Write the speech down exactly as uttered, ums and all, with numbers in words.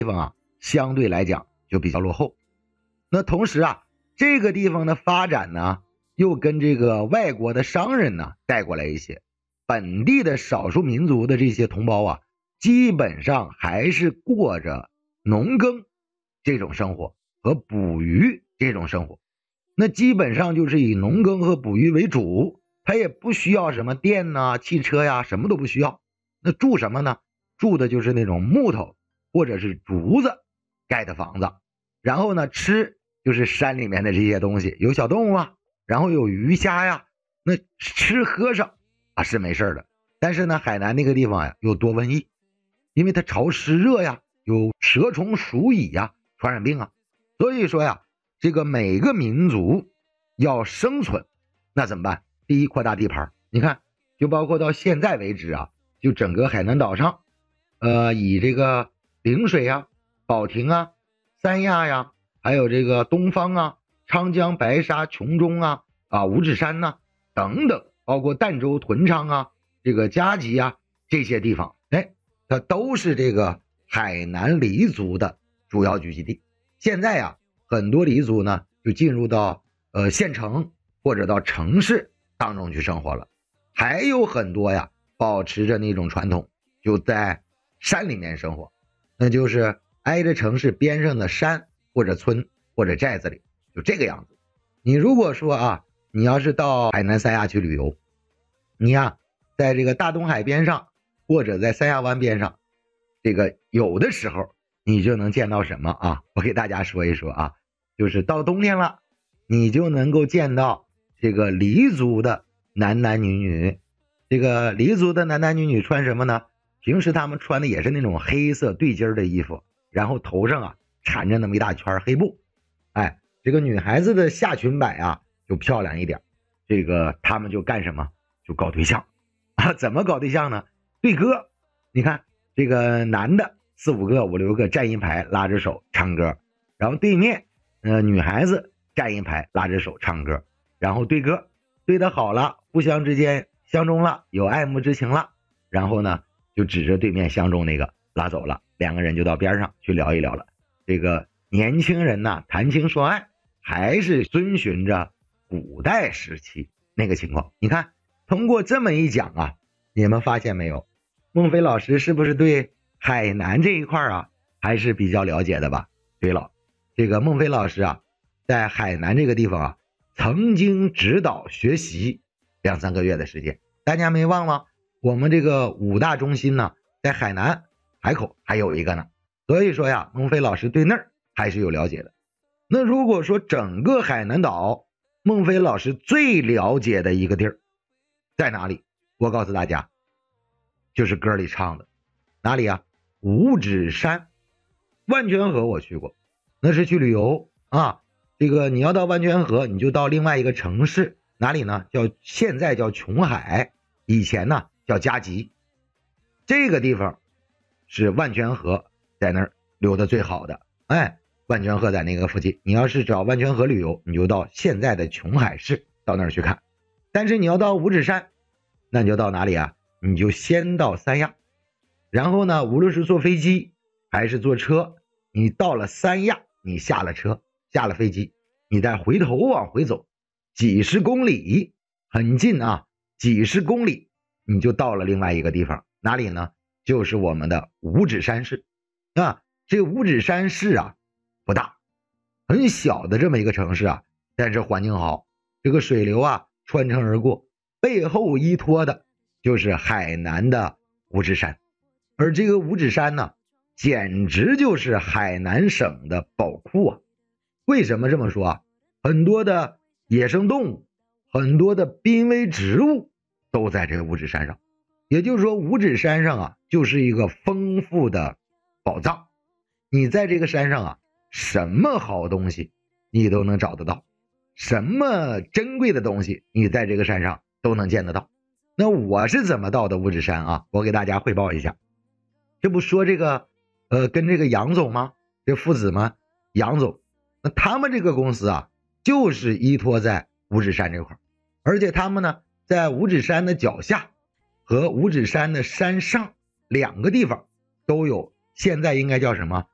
地方啊，相对来讲就比较落后。那同时啊，这个地方的发展呢，又跟这个外国的商人呢带过来一些，本地的少数民族的这些同胞啊，基本上还是过着农耕这种生活和捕鱼这种生活。那基本上就是以农耕和捕鱼为主，他也不需要什么电呐、汽车呀，什么都不需要。那住什么呢？住的就是那种木头或者是竹子盖的房子。然后呢，吃就是山里面的这些东西，有小动物啊，然后有鱼虾呀，那吃喝上啊是没事的。但是呢，海南那个地方呀又多瘟疫，因为它潮湿热呀，有蛇虫鼠蚁呀，传染病啊。所以说呀，这个每个民族要生存，那怎么办？第一，扩大地盘。你看，就包括到现在为止啊，就整个海南岛上，呃，以这个陵水啊、保亭啊、三亚呀，还有这个东方啊、昌江、白沙、琼中啊、啊五指山呐、啊、等等，包括儋州、屯昌啊、这个嘉集啊这些地方，哎，它都是这个海南黎族的主要聚集地。现在呀，很多黎族呢就进入到呃县城或者到城市当中去生活了，还有很多呀保持着那种传统，就在山里面生活，那就是挨着城市边上的山或者村或者寨子里，就这个样子。你如果说啊，你要是到海南三亚去旅游，你呀在这个大东海边上或者在三亚湾边上，这个有的时候你就能见到什么啊？我给大家说一说啊，就是到冬天了，你就能够见到这个黎族的男男女女。这个黎族的男男女女穿什么呢？平时他们穿的也是那种黑色对襟的衣服，然后头上啊缠着那么一大圈黑布。哎，这个女孩子的下裙摆啊就漂亮一点。这个他们就干什么？就搞对象啊？怎么搞对象呢？对歌。你看这个男的四五个五六个站一排拉着手唱歌，然后对面呃女孩子站一排拉着手唱歌，然后对歌，对得好了，互相之间相中了，有爱慕之情了，然后呢就指着对面相中那个拉走了，两个人就到边上去聊一聊了。这个年轻人呢谈情说爱，还是遵循着古代时期那个情况。你看通过这么一讲啊，你们发现没有，孟非老师是不是对海南这一块啊还是比较了解的吧？对了，这个孟非老师啊在海南这个地方啊曾经指导学习两三个月的时间，大家没忘吗？我们这个五大中心呢在海南海口还有一个呢，所以说呀孟非老师对那儿还是有了解的。那如果说整个海南岛，孟非老师最了解的一个地儿在哪里？我告诉大家，就是歌里唱的哪里啊？五指山。万泉河我去过，那是去旅游啊。这个你要到万泉河，你就到另外一个城市，哪里呢？叫现在叫琼海，以前呢叫嘉集。这个地方是万泉河在那儿流的最好的。哎，万泉河在那个附近，你要是找万泉河旅游，你就到现在的琼海市到那儿去看。但是你要到五指山，那你就到哪里啊？你就先到三亚，然后呢无论是坐飞机还是坐车，你到了三亚，你下了车下了飞机，你再回头往回走几十公里，很近啊，几十公里你就到了另外一个地方，哪里呢？就是我们的五指山市啊。这个五指山市啊不大，很小的这么一个城市啊，但是环境好，这个水流啊穿城而过，背后依托的就是海南的五指山。而这个五指山呢简直就是海南省的宝库啊。为什么这么说啊？很多的野生动物，很多的濒危植物都在这个五指山上。也就是说五指山上啊就是一个丰富的宝藏。你在这个山上啊，什么好东西你都能找得到，什么珍贵的东西你在这个山上都能见得到。那我是怎么到的五指山啊？我给大家汇报一下。这不说这个呃，跟这个杨总吗？这父子吗？杨总，那他们这个公司啊就是依托在五指山这块，而且他们呢在五指山的脚下和五指山的山上两个地方都有，现在应该叫什么